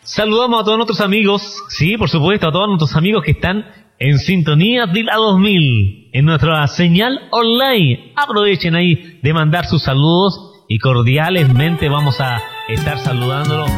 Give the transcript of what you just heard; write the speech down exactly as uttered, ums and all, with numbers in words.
Saludamos a todos nuestros amigos, sí, por supuesto, a todos nuestros amigos que están en sintonía de la dos mil, en nuestra señal online. Aprovechen ahí de mandar sus saludos y cordialmente vamos a estar saludándolos.